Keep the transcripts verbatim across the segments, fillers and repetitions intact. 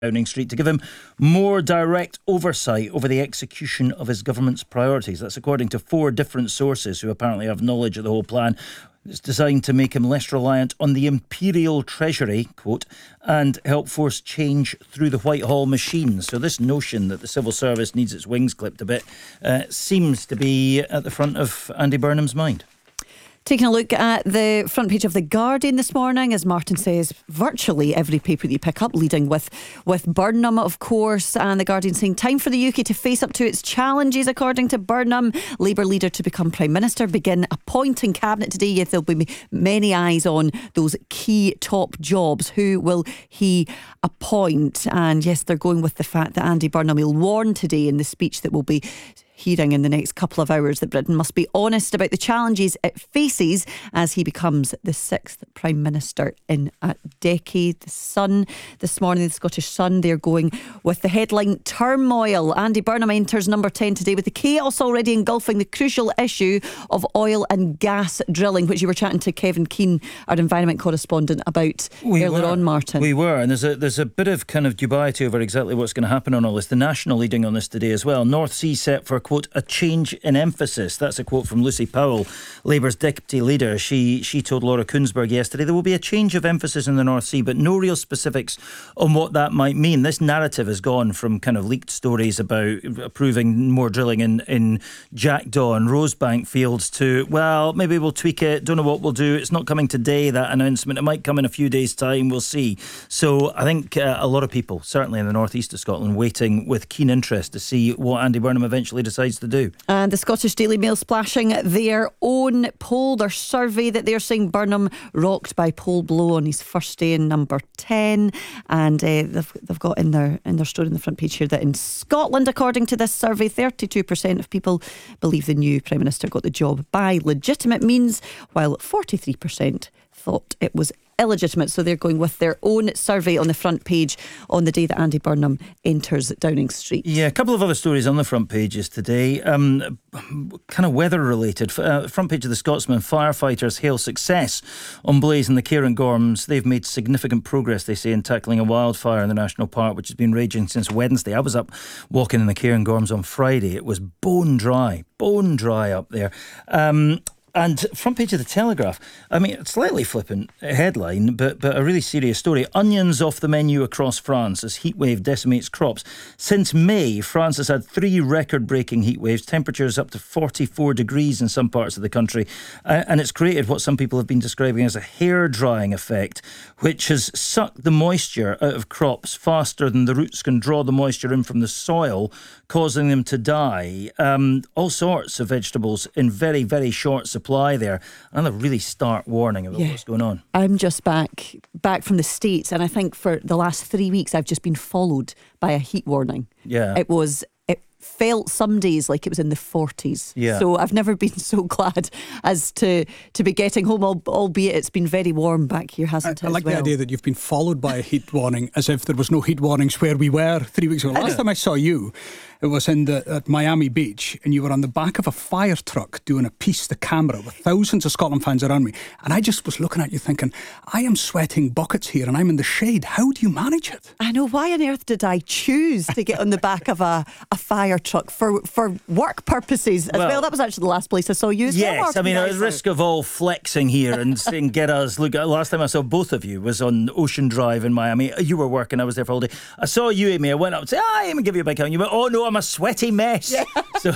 Downing Street to give him more direct oversight over the execution of his government's priorities. That's according to four different sources who apparently have knowledge of the whole plan. It's designed to make him less reliant on the Imperial Treasury, quote, and help force change through the Whitehall machine. So this notion that the civil service needs its wings clipped a bit uh, seems to be at the front of Andy Burnham's mind. Taking a look at the front page of The Guardian this morning, as Martin says, virtually every paper that you pick up, leading with, with Burnham, of course, and The Guardian saying time for the U K to face up to its challenges, according to Burnham. Labour leader to become Prime Minister, begin appointing Cabinet today. Yes, there'll be many eyes on those key top jobs. Who will he appoint? And yes, they're going with the fact that Andy Burnham will warn today in the speech that will be hearing in the next couple of hours that Britain must be honest about the challenges it faces as he becomes the sixth Prime Minister in a decade. The Sun this morning, the Scottish Sun, they're going with the headline turmoil. Andy Burnham enters number ten today with the chaos already engulfing the crucial issue of oil and gas drilling, which you were chatting to Kevin Keane, our environment correspondent, about we earlier were. on, Martin. We were, and there's a there's a bit of kind of dubiety over exactly what's going to happen on all this. The National leading on this today as well. North Sea set for, quote, a change in emphasis. That's a quote from Lucy Powell, Labour's deputy leader. She she told Laura Kuenssberg yesterday there will be a change of emphasis in the North Sea, but no real specifics on what that might mean. This narrative has gone from kind of leaked stories about approving more drilling in, in Jackdaw and Rosebank fields to, well, maybe we'll tweak it, don't know what we'll do. It's not coming today, that announcement. It might come in a few days' time, we'll see. So I think uh, a lot of people, certainly in the northeast of Scotland, waiting with keen interest to see what Andy Burnham eventually decides to do. And the Scottish Daily Mail splashing their own poll, their survey, that they're saying Burnham rocked by poll blow on his first day in number ten. And uh, they've, they've got in their, in their story on the front page here that in Scotland, according to this survey, thirty-two percent of people believe the new Prime Minister got the job by legitimate means, while forty-three percent thought it was illegitimate. So they're going with their own survey on the front page on the day that Andy Burnham enters Downing Street. Yeah, a couple of other stories on the front pages today, um, kind of weather related. Uh, front page of the Scotsman, firefighters hail success on blaze in the Cairngorms. They've made significant progress, they say, in tackling a wildfire in the national park, which has been raging since Wednesday. I was up walking in the Cairngorms on Friday. It was bone dry, bone dry up there. Um, And front page of the Telegraph, I mean, a slightly flippant headline, but but a really serious story. Onions off the menu across France as heatwave decimates crops. Since May, France has had three record-breaking heatwaves, temperatures up to forty-four degrees in some parts of the country, uh, and it's created what some people have been describing as a hair-drying effect, which has sucked the moisture out of crops faster than the roots can draw the moisture in from the soil, causing them to die. Um, all sorts of vegetables in very, very short supply. Supply there. Another really stark warning about yeah. what's going on. I'm just back back from the States, and I think for the last three weeks I've just been followed by a heat warning. Yeah. It was it felt some days like it was in the forties. Yeah. So I've never been so glad as to to be getting home, albeit it's been very warm back here, hasn't I, it? I like well? the idea that you've been followed by a heat warning as if there was no heat warnings where we were three weeks ago. Last time I saw you, it was in the at Miami Beach, and you were on the back of a fire truck doing a piece to camera with thousands of Scotland fans around me. And I just was looking at you thinking, I am sweating buckets here and I'm in the shade. How do you manage it? I know. Why on earth did I choose to get on the back of a, a fire truck for, for work purposes as well, well? That was actually the last place I saw you as yes, well. Yes, I mean, at the risk of all flexing here and saying, get us, look, last time I saw both of you was on Ocean Drive in Miami. You were working, I was there for all day. I saw you, Amy. I went up and said, ah, Amy, give you a big hug. And you went, oh no, I'm a sweaty mess. Yeah. So,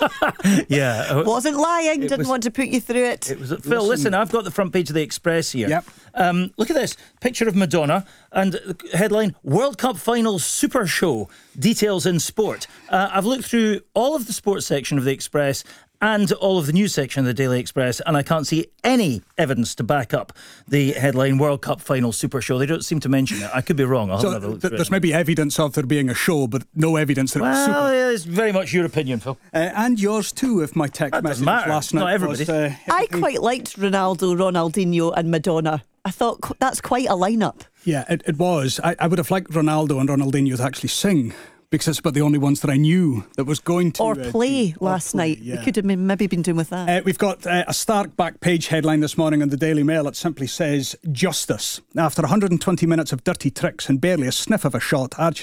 yeah. Wasn't lying, didn't was, want to put you through it. It was Phil, listen, listen, I've got the front page of the Express here. Yep. Um, look at this picture of Madonna and headline World Cup Final Super Show, details in sport. Uh, I've looked through all of the sports section of the Express and all of the news section of the Daily Express, and I can't see any evidence to back up the headline World Cup Final Super Show. They don't seem to mention it. I could be wrong. I'll so have another look th- through There's it. maybe evidence of there being a show, but no evidence that well, it was super. Well, it's very much your opinion, Phil. Uh, and yours too, if my text that message matter. last night Not everybody. was... Uh, I quite liked Ronaldo, Ronaldinho and Madonna. I thought that's quite a lineup. Yeah, it, it was. I, I would have liked Ronaldo and Ronaldinho to actually sing, because it's about the only ones that I knew that was going to... Or uh, play do, last or play, night. yeah. We could have maybe been doing with that. Uh, we've got uh, a stark back page headline this morning in the Daily Mail. It simply says, Justice. After one hundred twenty minutes of dirty tricks and barely a sniff of a shot, Archdeacon